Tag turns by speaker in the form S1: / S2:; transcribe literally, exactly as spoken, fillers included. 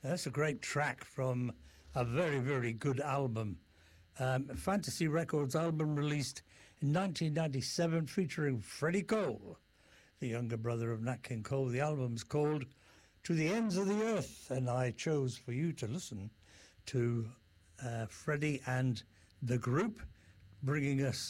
S1: That's a great track from a very, very good album. Um, Fantasy Records album released in nineteen ninety-seven featuring Freddie Cole, the younger brother of Nat King Cole. The album's called To the Ends of the Earth, and I chose for you to listen to uh, Freddie and the group bringing us